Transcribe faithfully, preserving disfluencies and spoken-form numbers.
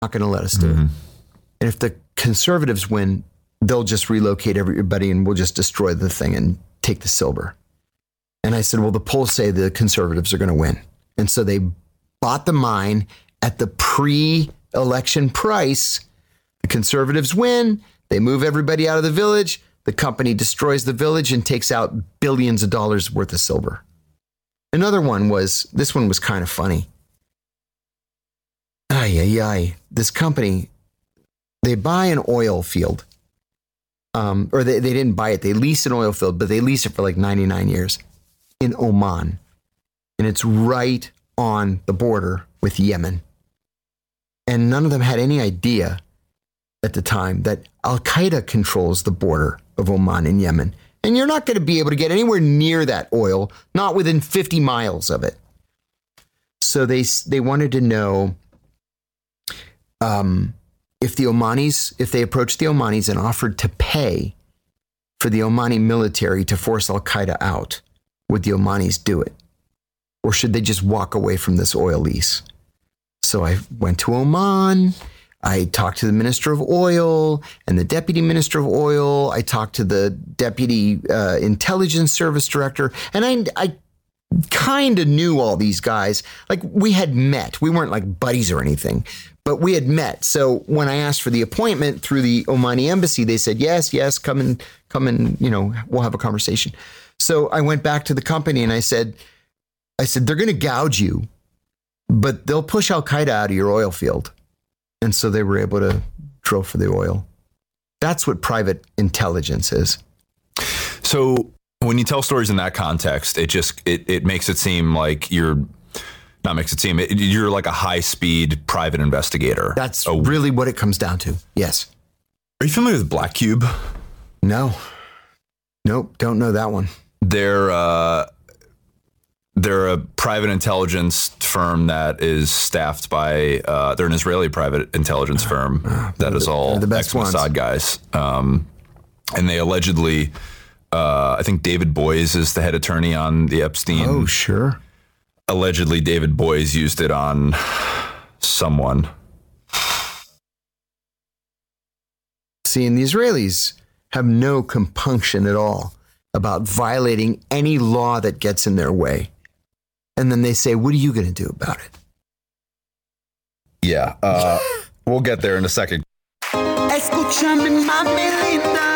Not going to let us do mm-hmm. it. And if the conservatives win, they'll just relocate everybody and we'll just destroy the thing and take the silver. And I said, well, the polls say the conservatives are going to win. And so they bought the mine at the pre-election price. The conservatives win. They move everybody out of the village. The company destroys the village and takes out billions of dollars worth of silver. Another one was, this one was kind of funny. Ay, ay, ay. This company, they buy an oil field. Um, or they, they didn't buy it. They lease an oil field, but they lease it for like ninety-nine years in Oman. And it's right on the border with Yemen. And none of them had any idea at the time that Al-Qaeda controls the border of Oman and Yemen. And you're not going to be able to get anywhere near that oil, not within fifty miles of it. So they they wanted to know um, if the Omanis, if they approached the Omanis and offered to pay for the Omani military to force Al-Qaeda out, would the Omanis do it? Or should they just walk away from this oil lease? So I went to Oman. I talked to the Minister of Oil and the Deputy Minister of Oil. I talked to the Deputy uh, Intelligence Service Director. And I, I kind of knew all these guys. Like, we had met. We weren't like buddies or anything, but we had met. So when I asked for the appointment through the Omani embassy, they said, yes, yes, come and come and, you know, we'll have a conversation. So I went back to the company and I said, I said, they're going to gouge you, but they'll push Al-Qaeda out of your oil field. And so they were able to drill for the oil. That's what private intelligence is. So when you tell stories in that context, it just, it, it makes it seem like you're, not makes it seem, it, you're like a high speed private investigator. That's oh. really what it comes down to. Yes. Are you familiar with Black Cube? No. Nope. Don't know that one. They're, uh, They're a private intelligence firm that is staffed by, uh, they're an Israeli private intelligence firm uh, that is the, all the best ex-Mossad guys. Um, and they allegedly, uh, I think David Boies is the head attorney on the Epstein. Oh, sure. Allegedly, David Boies used it on someone. See, and the Israelis have no compunction at all about violating any law that gets in their way. And then they say, what are you going to do about it? Yeah, uh, we'll get there in a second. Escúchame, mami linda.